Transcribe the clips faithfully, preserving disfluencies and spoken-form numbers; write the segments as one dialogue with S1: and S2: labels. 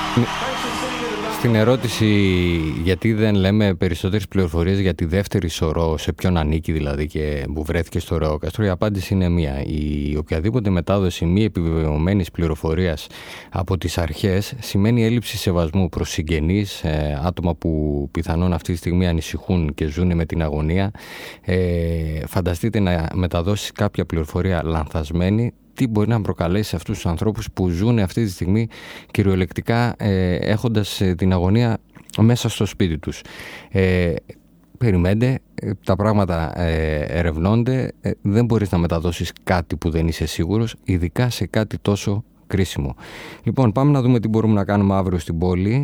S1: Στην ερώτηση γιατί δεν λέμε περισσότερες πληροφορίες για τη δεύτερη σωρό, σε ποιον ανήκει δηλαδή και που βρέθηκε στο Ρεόκαστρο, η απάντηση είναι μία. Η οποιαδήποτε μετάδοση μη επιβεβαιωμένης πληροφορίας από τις αρχές σημαίνει έλλειψη σεβασμού προς συγγενείς, ε, άτομα που πιθανόν αυτή τη στιγμή ανησυχούν και ζουν με την αγωνία. Ε, φανταστείτε να μεταδώσει κάποια πληροφορία λανθασμένη, τι μπορεί να προκαλέσει σε αυτούς τους ανθρώπους που ζουν αυτή τη στιγμή κυριολεκτικά ε, έχοντας ε, την αγωνία μέσα στο σπίτι τους. Ε, περιμένετε, ε, τα πράγματα ε, ερευνώνται, ε, δεν μπορείς να μεταδώσεις κάτι που δεν είσαι σίγουρος, ειδικά σε κάτι τόσο κρίσιμο. Λοιπόν, πάμε να δούμε τι μπορούμε να κάνουμε αύριο στην πόλη.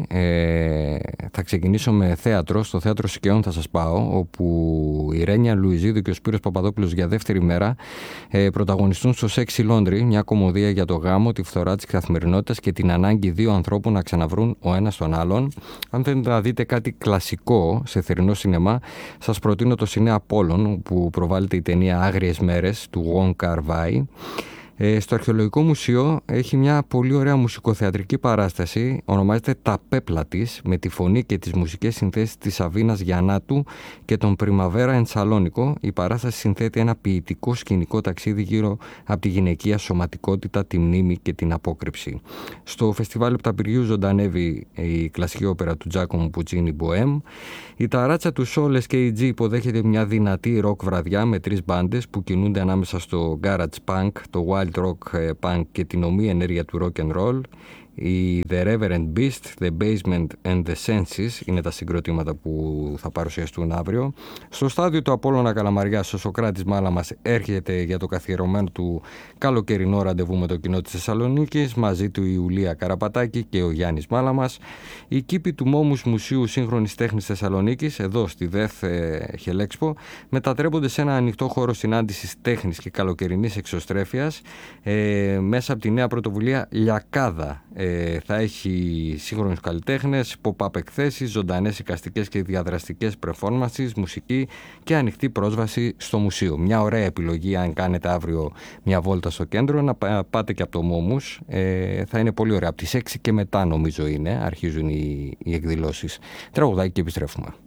S1: Ε, θα ξεκινήσω με θέατρο. Στο Θέατρο Σικαιών θα σας πάω, όπου η Ρένια Λουιζίδου και ο Σπύρος Παπαδόπουλος για δεύτερη μέρα ε, πρωταγωνιστούν στο Σεξι Λόντρι, μια κομμωδία για το γάμο, τη φθορά της καθημερινότητας και την ανάγκη δύο ανθρώπων να ξαναβρούν ο ένας τον άλλον. Αν θέλετε να δείτε κάτι κλασικό σε θερινό σινεμά, σας προτείνω το Σινέ Απόλλων, που προβάλλεται η ταινία Άγριες Μέρες του Wong Kar-wai. Ε, στο Αρχαιολογικό Μουσείο έχει μια πολύ ωραία μουσικοθεατρική παράσταση, ονομάζεται «Τα πέπλα της», με τη φωνή και τις μουσικές συνθέσεις της Σαβίνας Γιαννάτου και τον Πριμαβέρα εν Σαλόνικο. Η παράσταση συνθέτει ένα ποιητικό σκηνικό ταξίδι γύρω από τη γυναικεία σωματικότητα, τη μνήμη και την απόκρυψη. Στο Φεστιβάλ Επταπηριού ζωντανεύει η κλασική όπερα του Τζάκομο Πουτσίνι Μποέμ. Η ταράτσα του Σόλες και η Τζι υποδέχεται μια δυνατή ροκ βραδιά με τρεις μπάντες που κινούνται ανάμεσα στο garage punk, το wild rock punk και την ομή ενέργεια του rock and roll. Η The Reverend Beast, The Basement and The Senses είναι τα συγκροτήματα που θα παρουσιαστούν αύριο. Στο στάδιο του Απόλλωνα Καλαμαριάς, ο Σωκράτης Μάλαμας έρχεται για το καθιερωμένο του καλοκαιρινό ραντεβού με το κοινό της Θεσσαλονίκης, μαζί του η Ιουλία Καραπατάκη και ο Γιάννης Μάλαμας. Οι κήποι του Μόμους Μουσείου Σύγχρονης Τέχνης Θεσσαλονίκης, εδώ στη ΔΕΘ Χελέξπο, μετατρέπονται σε ένα ανοιχτό χώρο συνάντησης τέχνης και καλοκαιρινής εξωστρέφειας, ε, μέσα από τη νέα πρωτοβουλία Λιακάδα. Ε, θα έχει σύγχρονους καλλιτέχνες, pop-up εκθέσεις, ζωντανές εικαστικές και διαδραστικές performances, μουσική και ανοιχτή πρόσβαση στο μουσείο. Μια ωραία επιλογή αν κάνετε αύριο μια βόλτα στο κέντρο, να πάτε και από το Μόμους. Ε, θα είναι πολύ ωραία. Από τις έξι και μετά νομίζω είναι, αρχίζουν οι, οι εκδηλώσεις. Τραγουδάκι και επιστρέφουμε.